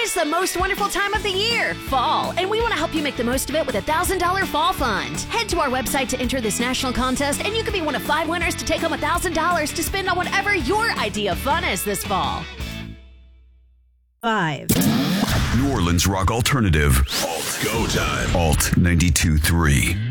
is the most wonderful time of the year, fall, and we want to help you make the most of it with a $1,000 fall fund. Head to our website to enter this national contest, and you could be one of 5 winners to take home $1,000 to spend on whatever your idea of fun is this fall. 5. New Orleans rock alternative. Alt Go Time. Alt 92.3.